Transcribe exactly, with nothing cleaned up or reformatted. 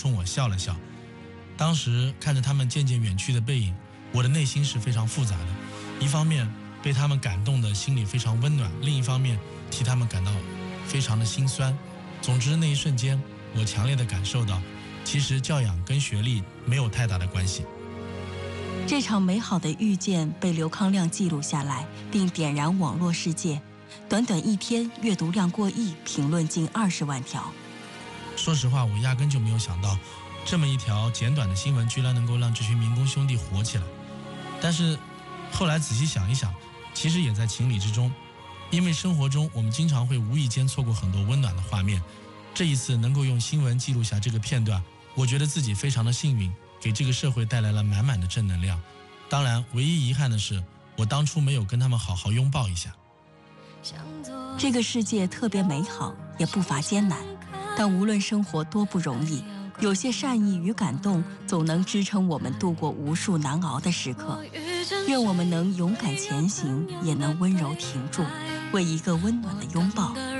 冲我笑了笑。当时看着他们渐渐远去的背影，我的内心是非常复杂的，一方面被他们感动的心里非常温暖，另一方面替他们感到非常的心酸。总之那一瞬间，我强烈的感受到，其实教养跟学历没有太大的关系。 这场美好的遇见被刘康亮记录下来，并点燃网络世界。短短一天，阅读量过亿，评论近二十万条。 说实话，我压根就没有想到，这么一条简短的新闻居然能够让这群民工兄弟火起来。但是后来仔细想一想，其实也在情理之中，因为生活中我们经常会无意间错过很多温暖的画面。这一次能够用新闻记录下这个片段，我觉得自己非常的幸运，给这个社会带来了满满的正能量。当然，唯一遗憾的是，我当初没有跟他们好好拥抱一下。 这个世界特别美好，也不乏艰难，但无论生活多不容易，有些善意与感动总能支撑我们度过无数难熬的时刻。愿我们能勇敢前行，也能温柔停住，为一个温暖的拥抱